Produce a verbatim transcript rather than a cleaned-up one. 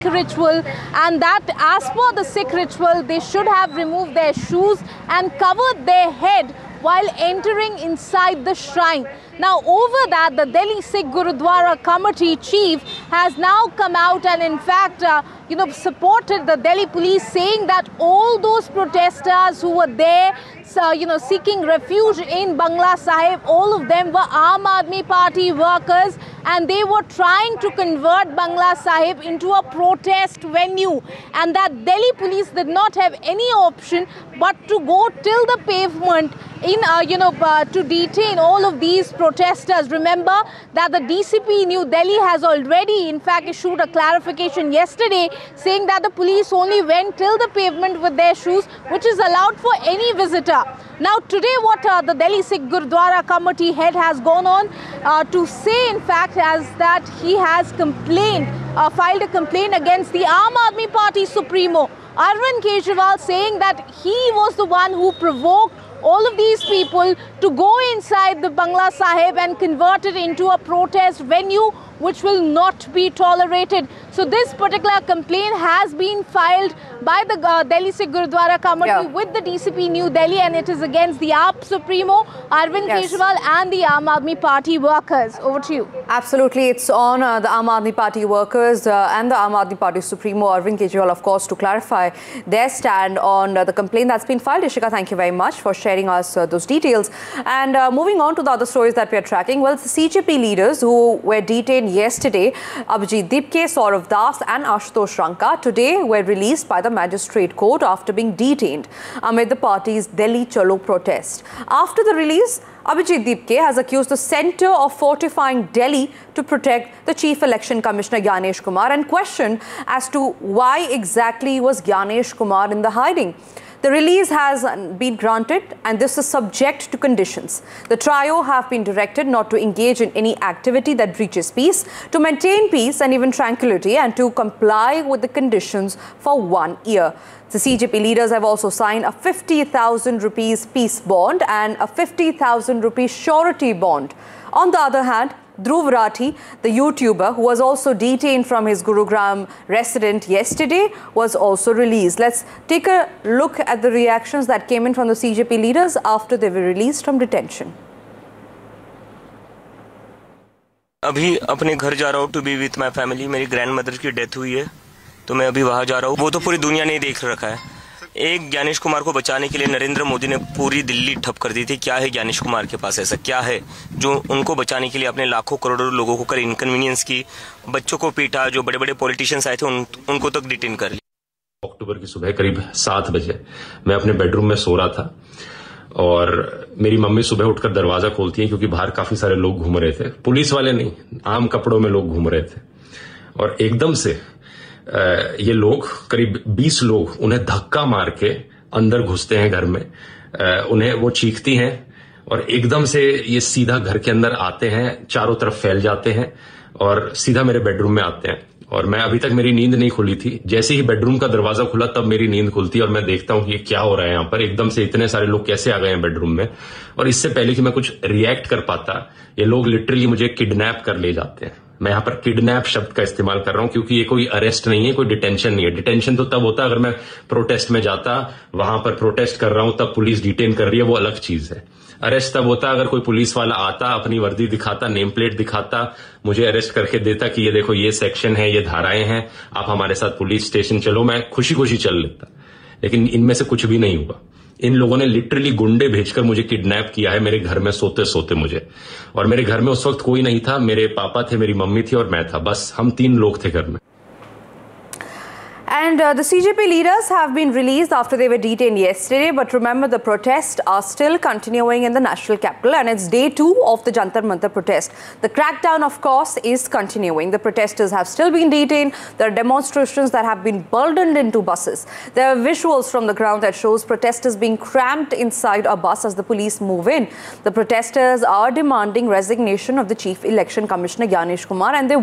ritual, and that as per the Sikh ritual they should have removed their shoes and covered their head while entering inside the shrine. Now over that, the Delhi Sikh Gurudwara Committee chief has now come out and in fact uh, you know supported the Delhi police, saying that all those protesters who were there so, you know seeking refuge in Bangla Sahib, all of them were Aam Aadmi Party workers and they were trying to convert Bangla Sahib into a protest venue, and that Delhi police did not have any option but to go till the pavement in uh, you know uh, to detain all of these protesters. Remember that the D C P New Delhi has already in fact issued a clarification yesterday saying that the police only went till the pavement with their shoes, which is allowed for any visitor. Now today what uh, the Delhi Sikh Gurudwara Committee head has gone on uh, to say in fact as that he has complained, uh, filed a complaint against the Aam Aadmi Party Supremo Arvind Kejriwal, saying that he was the one who provoked all of these people to go inside the Bangla Sahib and convert it into a protest venue, which will not be tolerated. So this particular complaint has been filed by the uh, Delhi Sikh Gurudwara Committee yeah. with the D C P New Delhi, and it is against the A A P Supremo Arvind yes. Kejriwal and the Aam Aadmi Party workers. Over to you. Absolutely, it's on uh, the Aam Aadmi Party workers uh, and the Aam Aadmi Party Supremo Arvind Kejriwal, of course, to clarify their stand on uh, the complaint that's been filed. Ishika, thank you very much for sharing us uh, those details. And uh, moving on to the other stories that we are tracking, well, the C J P leaders who were detained yesterday, Abhijit Dipke, Saurav Das and Ashutosh Ranka, today were released by the magistrate court after being detained amid the party's Delhi Chalo protest. After the release, Abhijit Dipke has accused the centre of fortifying Delhi to protect the Chief Election Commissioner Gyanesh Kumar and questioned as to why exactly was Gyanesh Kumar in the hiding. The release has been granted and this is subject to conditions. The trio have been directed not to engage in any activity that breaches peace, to maintain peace and even tranquility, and to comply with the conditions for one year. The C J P leaders have also signed a fifty thousand rupees peace bond and a fifty thousand rupees surety bond. On the other hand, Dhruv Rathi, the YouTuber who was also detained from his Gurugram residence yesterday, was also released. Let's take a look at the reactions that came in from the C J P leaders after they were released from detention. अभी अपने घर जा रहा हूँ to be with my family. मेरी grand mother की death हुई है तो मैं अभी वहाँ जा रहा हूँ। वो तो पूरी दुनिया ने देख रखा है। एक ज्ञानेश कुमार को बचाने के लिए नरेंद्र मोदी ने पूरी दिल्ली ठप कर दी थी। क्या है ज्ञानेश कुमार के पास, ऐसा क्या है जो उनको बचाने के लिए अपने लाखों करोड़ों लोगों को कर इनकन्वीनियंस की, बच्चों को पीटा, जो बड़े बड़े पॉलिटिशियंस आए थे उन, उनको तक डिटेन कर लिया। अक्टूबर की सुबह करीब सात बजे मैं अपने बेडरूम में सो रहा था और मेरी मम्मी सुबह उठकर दरवाजा खोलती है क्योंकि बाहर काफी सारे लोग घूम रहे थे। पुलिस वाले नहीं, आम कपड़ों में लोग घूम रहे थे और एकदम से ये लोग करीब बीस लोग उन्हें धक्का मार के अंदर घुसते हैं घर में। उन्हें वो चीखती हैं और एकदम से ये सीधा घर के अंदर आते हैं, चारों तरफ फैल जाते हैं और सीधा मेरे बेडरूम में आते हैं। और मैं अभी तक मेरी नींद नहीं खुली थी। जैसे ही बेडरूम का दरवाजा खुला तब मेरी नींद खुलती है और मैं देखता हूं कि ये क्या हो रहा है यहाँ पर। एकदम से इतने सारे लोग कैसे आ गए हैं बेडरूम में, और इससे पहले कि मैं कुछ रिएक्ट कर पाता ये लोग लिटरली मुझे किडनैप कर ले जाते हैं। मैं यहाँ पर किडनैप शब्द का इस्तेमाल कर रहा हूं क्योंकि ये कोई अरेस्ट नहीं है, कोई डिटेंशन नहीं है। डिटेंशन तो तब होता अगर मैं प्रोटेस्ट में जाता, वहां पर प्रोटेस्ट कर रहा हूं तब पुलिस डिटेन कर रही है, वो अलग चीज है। अरेस्ट तब होता अगर कोई पुलिस वाला आता, अपनी वर्दी दिखाता, नेम प्लेट दिखाता, मुझे अरेस्ट करके देता कि ये देखो ये सेक्शन है, ये धाराएं हैं, आप हमारे साथ पुलिस स्टेशन चलो, मैं खुशी खुशी चल लेता। लेकिन इनमें से कुछ भी नहीं हुआ। इन लोगों ने लिटरली गुंडे भेजकर मुझे किडनैप किया है मेरे घर में सोते सोते मुझे। और मेरे घर में उस वक्त कोई नहीं था, मेरे पापा थे, मेरी मम्मी थी और मैं था, बस हम तीन लोग थे घर में। And uh, the C J P leaders have been released after they were detained yesterday. But remember, the protests are still continuing in the national capital and it's day two of the Jantar Mantar protest. The crackdown, of course, is continuing. The protesters have still been detained. There are demonstrations that have been burdened into buses. There are visuals from the ground that shows protesters being cramped inside a bus as the police move in. The protesters are demanding resignation of the Chief Election Commissioner Gyanesh Kumar and they